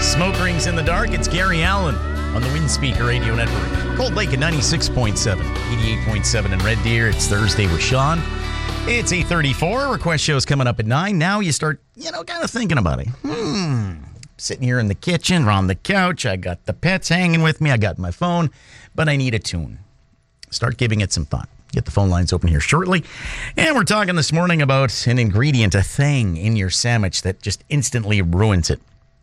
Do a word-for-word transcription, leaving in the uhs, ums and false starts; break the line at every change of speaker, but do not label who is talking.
Smoke Rings in the Dark. It's Gary Allen on the Windspeaker Radio Network. Cold Lake at ninety-six point seven, eighty-eight point seven in Red Deer. It's Thursday with Sean. It's eight thirty-four. Request show's coming up at nine. Now you start, you know, kind of thinking about it. Hmm. Sitting here in the kitchen or on the couch. I got the pets hanging with me. I got my phone, but I need a tune. Start giving it some thought. Get the phone lines open here shortly. And we're talking this morning about an ingredient, a thing in your sandwich that just instantly ruins it.